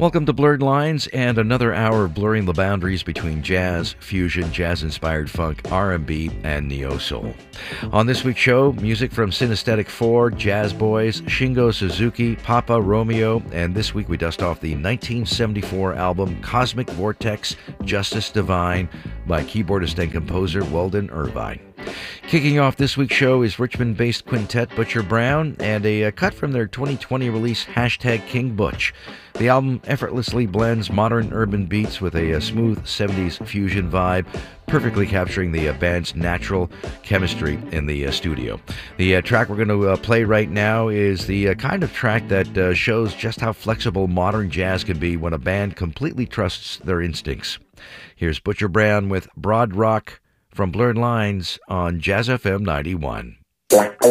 Welcome to Blurred Lines and another hour of blurring the boundaries between jazz, fusion, jazz-inspired funk, R&B, and neo-soul. On this week's show, music from Synesthetic 4, Jazz Boys, Shingo Suzuki, Papa Romeo, and this week we dust off the 1974 album Cosmic Vortex, Justice Divine by keyboardist and composer Weldon Irvine. Kicking off this week's show is Richmond-based quintet Butcher Brown and a cut from their 2020 release King Butch. The album effortlessly blends modern urban beats with a smooth 70s fusion vibe, perfectly capturing the band's natural chemistry in the studio. The track we're going to play right now is the kind of track that shows just how flexible modern jazz can be when a band completely trusts their instincts. Here's Butcher Brown with Broad Rock from Blurred Lines on Jazz FM 91.